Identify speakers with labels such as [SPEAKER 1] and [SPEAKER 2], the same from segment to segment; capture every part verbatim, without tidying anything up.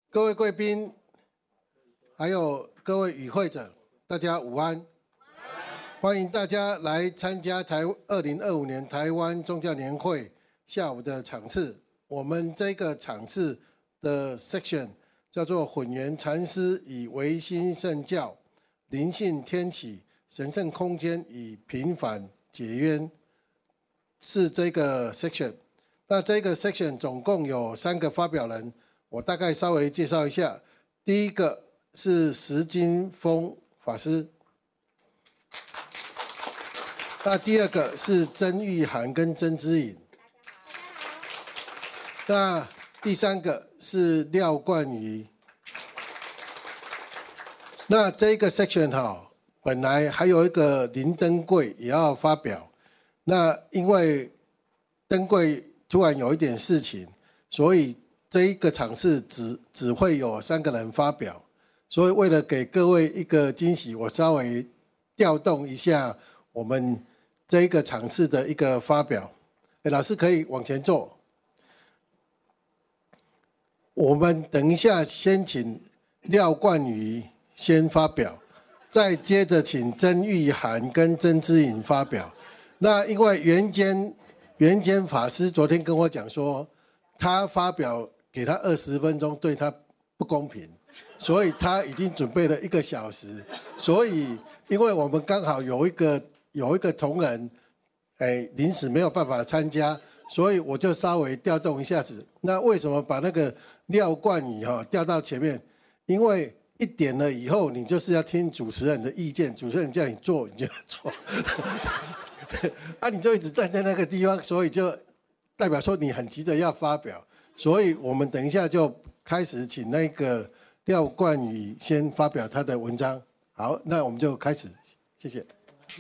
[SPEAKER 1] 各位贵宾，还有各位与会者，大家午安！欢迎大家来参加台二零二五年台湾宗教年会下午的场次。我们这个场次的 section 叫做“混元禅师以唯心圣教、灵性天启、神圣空间以平反解冤”，是这个 section。那这个 section 总共有三个发表人，我大概稍微介绍一下。第一个是石金峰法师，那第二个是曾玉涵跟曾之颖，那第三个是廖冠宇。那这个 section 哈，本来还有一个林登贵也要发表，那因为登贵突然有一点事情，所以这一个场次只只会有三个人发表，所以为了给各位一个惊喜，我稍微调动一下我们这一个场次的一个发表。哎，老师可以往前坐。我们等一下先请廖冠宇先发表，再接着请曾玉涵跟曾之颖发表。那因为袁坚袁坚法师昨天跟我讲说，他发表给他二十分钟对他不公平，所以他已经准备了一个小时。所以因为我们刚好有一个有一个同仁，哎，临时没有办法参加，所以我就稍微调动一下子。那为什么把那个廖冠宇哈调到前面？因为一点了以后，你就是要听主持人的意见，主持人叫你做你就要做，啊，你就一直站在那个地方，所以就代表说你很急着要发表。所以我们等一下就开始请那个廖冠宇先发表他的文章。好，那我们就开始，谢谢。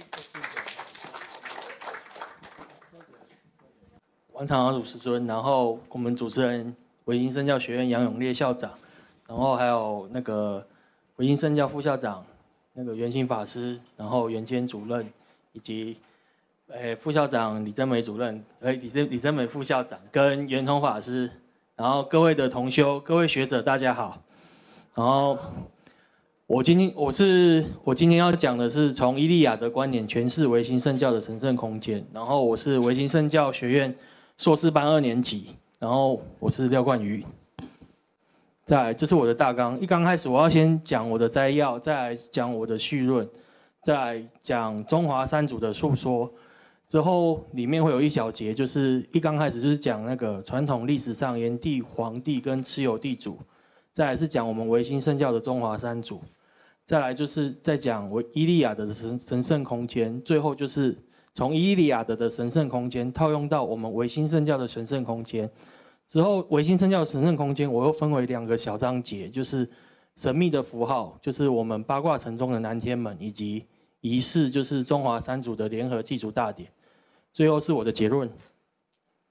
[SPEAKER 2] 王长老主师尊，然后我们主持人维新圣教学院杨永烈校长，然后还有那个维新圣教副校长那个袁兴法师，然后袁坚主任，以及诶副校长李珍美主任，呃李珍李珍美副校长跟袁通法师，然后各位的同修、各位学者大家好。然后我今天我是我今天要讲的是从伊利亚的观点诠释维新圣教的神圣空间。然后我是维新圣教学院硕士班二年级，然后我是廖冠宇。再来，这是我的大纲。一刚开始我要先讲我的摘要，再来讲我的序论，再来讲中华三祖的述说。之后里面会有一小节，就是一刚开始就是讲那个传统历史上炎帝、黄帝跟蚩尤地主。再来是讲我们维新圣教的中华三祖。再来就是在讲我伊利亚德的神神圣空间。最后就是从伊利亚德的神圣空间套用到我们维新圣教的神圣空间。之后维新圣教的神圣空间，我又分为两个小章节，就是神秘的符号，就是我们八卦城中的南天门，以及仪式，就是中华三祖的联合祭祖大典。最后是我的结论。